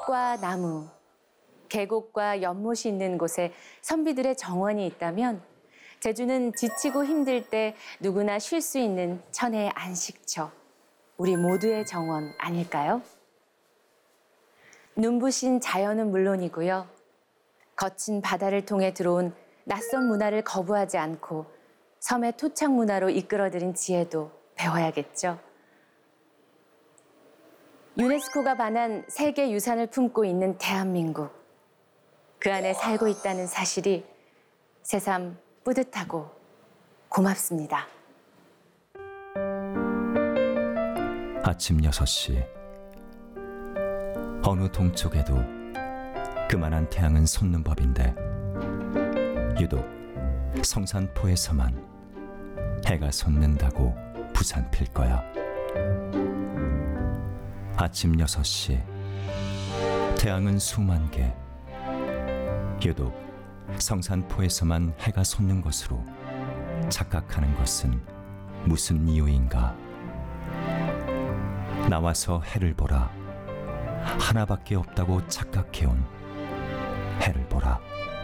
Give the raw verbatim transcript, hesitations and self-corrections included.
숲과 나무, 계곡과 연못이 있는 곳에 선비들의 정원이 있다면 제주는 지치고 힘들 때 누구나 쉴 수 있는 천혜의 안식처, 우리 모두의 정원 아닐까요? 눈부신 자연은 물론이고요. 거친 바다를 통해 들어온 낯선 문화를 거부하지 않고 섬의 토착 문화로 이끌어들인 지혜도 배워야겠죠. 유네스코가 반한 세계 유산을 품고 있는 대한민국. 그 안에 살고 있다는 사실이 새삼 뿌듯하고 고맙습니다. 아침 여섯 시. 어느 동쪽에도 그만한 태양은 솟는 법인데 유독 성산포에서만 해가 솟는다고 부산필 거야. 아침 여섯 시. 태양은 수만 개. 유독 성산포에서만 해가 솟는 것으로 착각하는 것은 무슨 이유인가? 나와서 해를 보라. 하나밖에 없다고 착각해온 해를 보라.